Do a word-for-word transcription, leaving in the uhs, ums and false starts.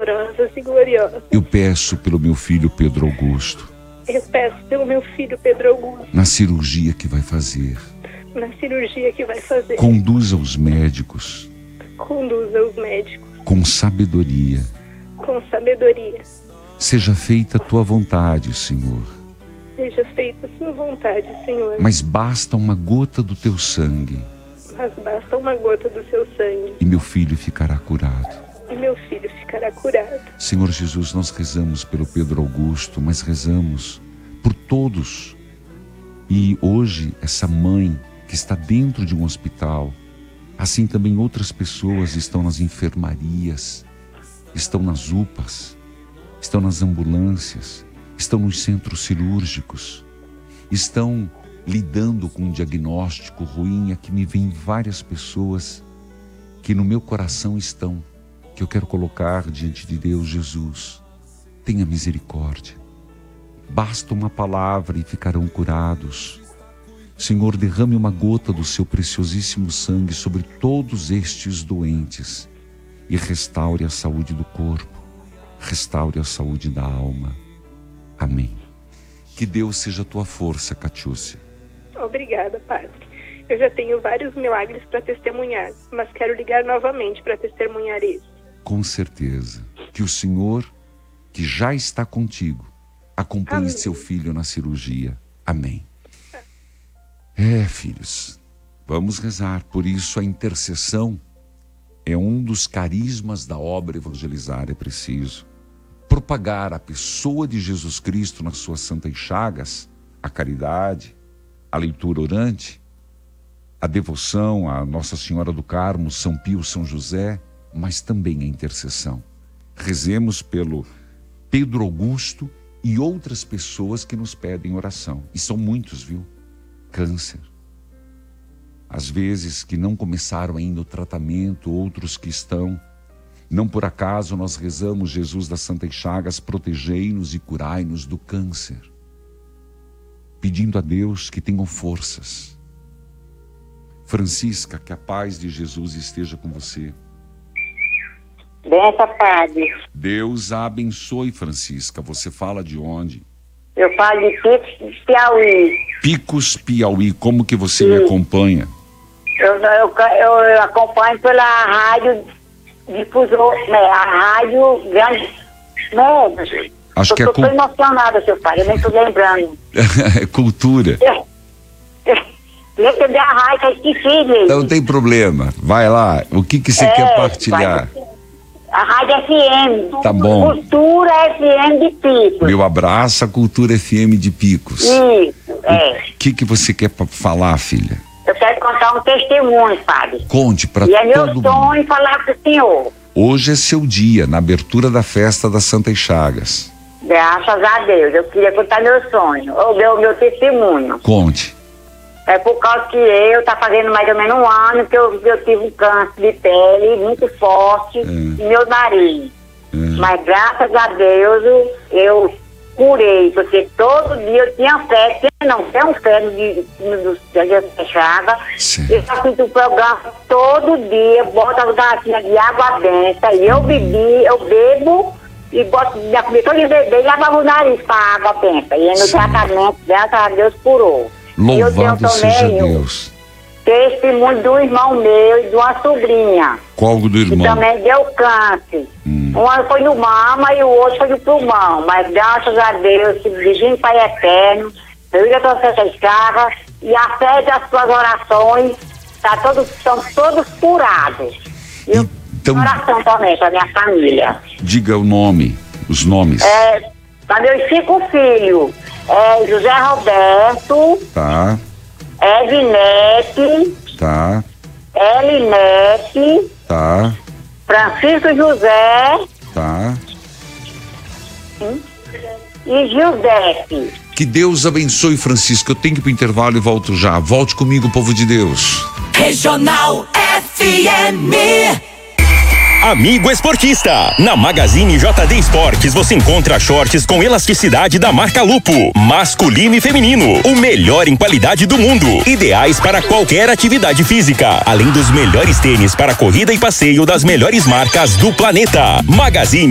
poderosas e gloriosas. Eu peço pelo meu filho Pedro Augusto, Eu peço pelo meu filho Pedro Augusto, na cirurgia que vai fazer. na cirurgia que vai fazer. Conduza os médicos Conduza os médicos com sabedoria. com sabedoria. Seja feita a tua vontade, Senhor. Seja feita a sua vontade, Senhor. Mas basta uma gota do teu sangue Mas basta uma gota do seu sangue e meu filho ficará curado. e meu filho ficará curado. Senhor Jesus, nós rezamos pelo Pedro Augusto, mas rezamos por todos. E hoje, essa mãe que está dentro de um hospital, assim também outras pessoas estão nas enfermarias, estão nas U P As, estão nas ambulâncias, estão nos centros cirúrgicos, estão lidando com um diagnóstico ruim. Aqui me vêm várias pessoas que no meu coração estão, que eu quero colocar diante de Deus. Jesus, tenha misericórdia. Basta uma palavra e ficarão curados. Senhor, derrame uma gota do seu preciosíssimo sangue sobre todos estes doentes e restaure a saúde do corpo, restaure a saúde da alma. Amém. Que Deus seja a tua força, Catiúcia. Obrigada, Padre. Eu já tenho vários milagres para testemunhar, mas quero ligar novamente para testemunhar isso. Com certeza. Que o Senhor, que já está contigo, acompanhe Amém. seu filho na cirurgia. Amém. É, filhos, vamos rezar. Por isso a intercessão é um dos carismas da obra evangelizar. É preciso propagar a pessoa de Jesus Cristo nas suas santas chagas, a caridade, a leitura orante, a devoção a Nossa Senhora do Carmo, São Pio, São José, mas também a intercessão. Rezemos pelo Pedro Augusto e outras pessoas que nos pedem oração. E são muitos, viu? Câncer. Às vezes que não começaram ainda o tratamento, outros que estão. Não por acaso nós rezamos, Jesus das Santas Chagas, protegei-nos e curai-nos do câncer. Pedindo a Deus que tenham forças. Francisca, que a paz de Jesus esteja com você. Benção, Padre. Deus a abençoe, Francisca. Você fala de onde? Eu falo de Picos, Piauí. Picos, Piauí. Como que você me acompanha? Eu, eu, eu, eu acompanho pela rádio difusor, né, a rádio grande. Né? Acho eu que é tô com... tão emocionada, seu pai, eu nem tô lembrando. É cultura. Deixa eu ver a rádio, eu esqueci dele. Não tem problema. Vai lá. O que que você É, quer partilhar? pai, a rádio F M. Tá bom. Cultura F M de Picos. Meu abraço, a Cultura F M de Picos. Isso, é. O que que você quer pa- falar, filha? Eu quero contar um testemunho, Padre. Conte para E é meu todo mundo. sonho falar pro senhor. Hoje é seu dia, na abertura da festa das Santas Chagas. Graças a Deus, eu queria contar meu sonho, ou meu, meu testemunho. Conte. É por causa que eu, tá fazendo mais ou menos um ano que eu, eu tive um câncer de pele muito forte no meu nariz. É. Mas graças a Deus eu, eu curei, porque todo dia eu tinha fé, tinha não, tenho fé no dia da chaga. Certo. Eu assisto o programa todo dia, boto as garrafinhas de água benta, e eu bebi, eu bebo e boto minha comida todo dia, beber e lavava o nariz com a água benta. E no Sim. tratamento, graças a Deus, curou. E eu tenho Louvado seja também Deus. testemunho do irmão meu e de uma sobrinha, Qual do que irmão? também deu câncer. Hum. Um foi no mama e o outro foi no pulmão. Mas graças a Deus, que Divino Pai Eterno, eu já trouxe essas cargas e a fé das suas orações, tá todos, estão todos curados. E eu Então, oração também para minha família. diga o nome, os nomes. É, para meus cinco filhos, é José Roberto, Tá, Ednete, tá, Elinete, tá, Francisco José tá. e Gildete. Que Deus abençoe, Francisco. Eu tenho que ir pro intervalo e volto já. Volte comigo, povo de Deus. Regional F M. Amigo esportista, na Magazine J D Esportes você encontra shorts com elasticidade da marca Lupo, masculino e feminino, o melhor em qualidade do mundo, ideais para qualquer atividade física, além dos melhores tênis para corrida e passeio das melhores marcas do planeta. Magazine